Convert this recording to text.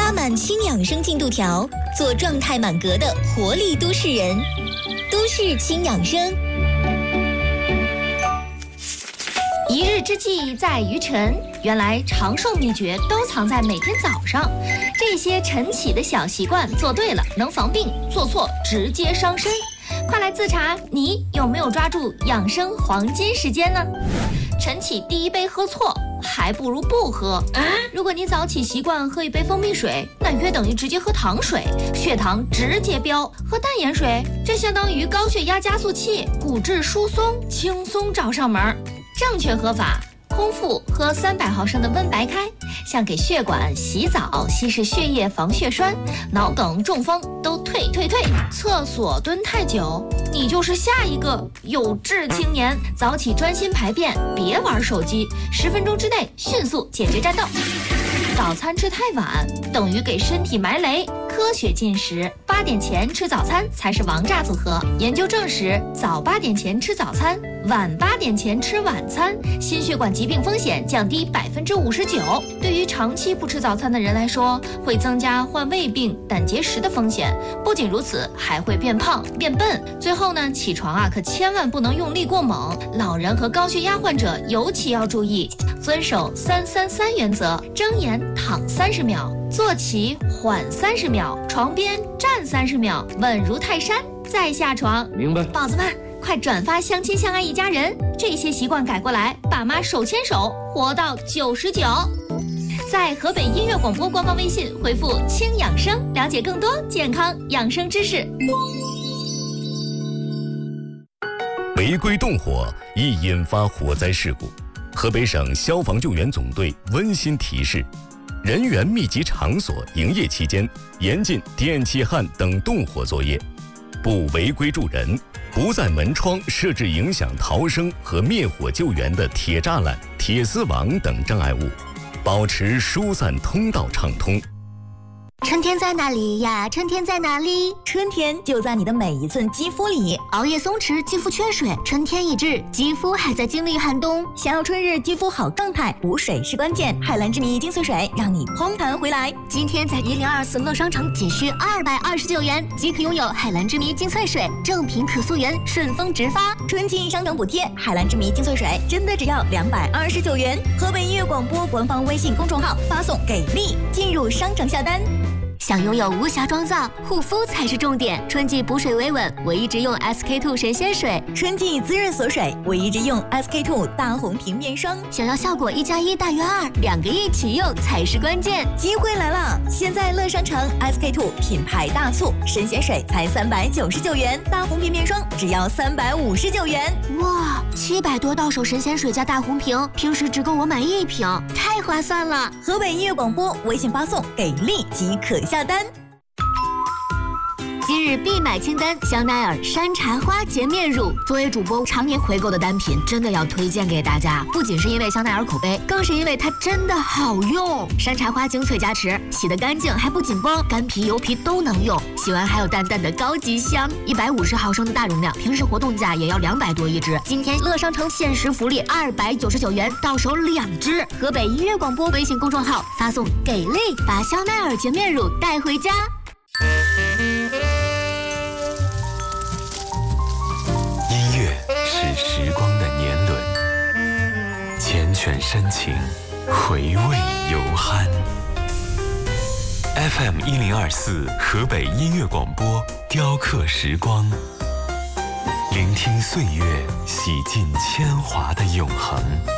拉满轻养生进度条，做状态满格的活力都市人。都市轻养生。 一日之计在于晨，原来长寿秘诀都藏在每天早上。这些晨起的小习惯做对了能防病，做错直接伤身。快来自查，你有没有抓住养生黄金时间呢？晨起第一杯喝错，还不如不喝。如果你早起习惯喝一杯蜂蜜水，那约等于直接喝糖水，血糖直接飙；喝淡盐水，这相当于高血压加速器，骨质疏松轻松找上门。正确喝法：空腹喝300毫升的温白开，像给血管洗澡，稀释血液防血栓，脑梗中风都退。厕所蹲太久，你就是下一个有志青年。早起专心排便，别玩手机，10分钟之内迅速解决战斗。早餐吃太晚等于给身体埋雷，科学进食，8点前吃早餐才是王炸组合。研究证实，早8点前吃早餐，晚8点前吃晚餐，心血管疾病风险降低59%。对于长期不吃早餐的人来说，会增加患胃病、胆结石的风险。不仅如此，还会变胖、变笨。最后呢，起床可千万不能用力过猛，老人和高血压患者尤其要注意，遵守333原则：睁眼躺30秒，坐起缓30秒，床边站30秒，稳如泰山，再下床。 明白。 宝子们，快转发相亲相爱一家人，这些习惯改过来，爸妈手牵手活到99。在河北音乐广播官方微信回复轻养生，了解更多健康养生知识。 违规动火易引发火灾事故，河北省消防救援总队温馨提示：人员密集场所营业期间，严禁电气焊等动火作业，不违规助人，不在门窗设置影响逃生和灭火救援的铁栅栏、铁丝网等障碍物，保持疏散通道畅通。 春天在哪里呀？春天在哪里？ 春天就在你的每一寸肌肤里。 熬夜松弛，肌肤缺水，春天已至，肌肤还在经历寒冬。 想要春日肌肤好状态，补水是关键。海蓝之谜精粹水让你嘭弹回来。 今天在1024乐商城仅需229元即可拥有海蓝之谜精粹水，正品可溯源，顺丰直发。 春季商城补贴，海蓝之谜精粹水真的只要229元。河北音乐广播官方微信公众号发送给力，进入商城下单。 想拥有无瑕妆造，护肤才是重点。春季补水维稳，我一直用 SK2 神仙水； 春季滋润锁水，我一直用 SK2 大红瓶面霜。 想要效果1+1大于2，2个一起用才是关键。 机会来了！现在乐商城 SK2 品牌大促，神仙水才399元，大红瓶面霜只要359元。 哇，700多到手神仙水加大红瓶，平时只够我买1瓶，太划算了！ 河北音乐广播微信发送给力即可下单。 今日必买清单：香奈儿山茶花洁面乳。作为主播常年回购的单品，真的要推荐给大家。不仅是因为香奈儿口碑，更是因为它真的好用。山茶花精粹加持，洗得干净还不紧绷，干皮油皮都能用。洗完还有淡淡的高级香。150毫升的大容量，平时活动价也要200多一支。今天乐商城限时福利299元，到手2支。河北音乐广播微信公众号发送给力，把香奈儿洁面乳带回家。 音乐是时光的年轮，缱绻深情，回味犹酣。FM 1024河北音乐广播，雕刻时光，聆听岁月洗尽铅华的永恒。